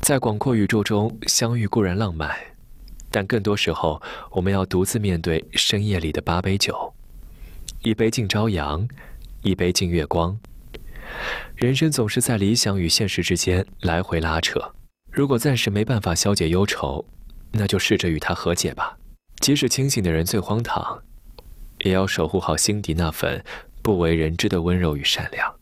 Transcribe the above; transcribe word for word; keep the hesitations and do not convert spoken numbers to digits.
在广阔宇宙中相遇固然浪漫，但更多时候，我们要独自面对深夜里的八杯酒，一杯敬朝阳，一杯敬月光。人生总是在理想与现实之间来回拉扯，如果暂时没办法消解忧愁，那就试着与它和解吧。即使清醒的人最荒唐，也要守护好心底那份不为人知的温柔与善良。